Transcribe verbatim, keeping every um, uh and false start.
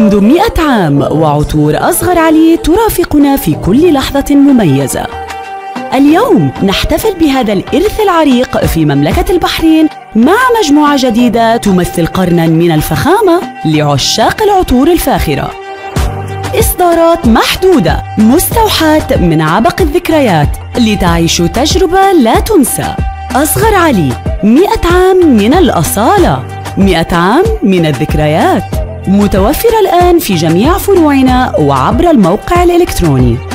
منذ مئة عام وعطور أصغر علي ترافقنا في كل لحظة مميزة. اليوم نحتفل بهذا الإرث العريق في مملكة البحرين مع مجموعة جديدة تمثل قرناً من الفخامة لعشاق العطور الفاخرة. إصدارات محدودة مستوحاة من عبق الذكريات لتعيشوا تجربة لا تنسى. أصغر علي، مئة عام من الأصالة، مئة عام من الذكريات. متوفرة الآن في جميع فروعنا وعبر الموقع الإلكتروني.